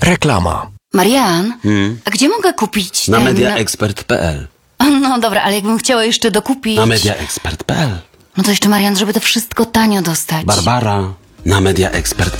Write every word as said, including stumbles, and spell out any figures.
Reklama. Marian, Hmm? a gdzie mogę kupić Na ten... mediaexpert kropka p l. No dobra, ale jakbym chciała jeszcze dokupić... Na mediaexpert kropka p l. No to jeszcze, Marian, żeby to wszystko tanio dostać. Barbara, na mediaexpert kropka